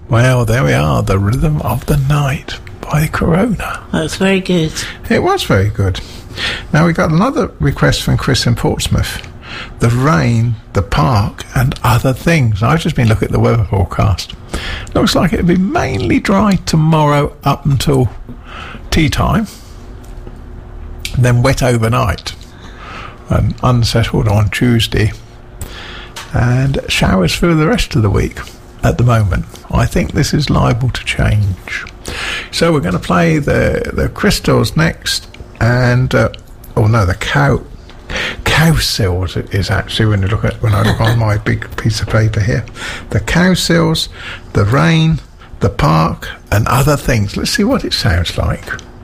Well, there we are, The Rhythm of the Night by Corona. That's very good. It was very good. Now we got another request from Chris in Portsmouth. The Rain, the Park and Other Things. I've just been looking at the weather forecast. Looks like it'll be mainly dry tomorrow up until tea time. Then wet overnight and unsettled on Tuesday. And showers for the rest of the week at the moment. I think this is liable to change. So we're going to play the Crystals next, and the Cowsills is actually when I look on my big piece of paper here. The Cowsills, The Rain, the Park and Other Things. Let's see what it sounds like.